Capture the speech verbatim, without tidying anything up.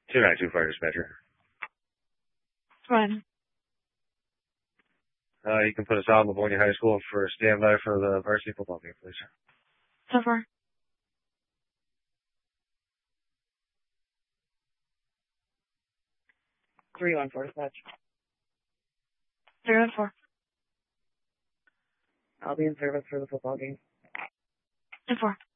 two nine two fire dispatcher. Fine. Uh, you can put us out in Livonia High School for standby for the varsity football game, please. So far. three one four dispatch. Three one four. I'll be in service for the football game. Ten four.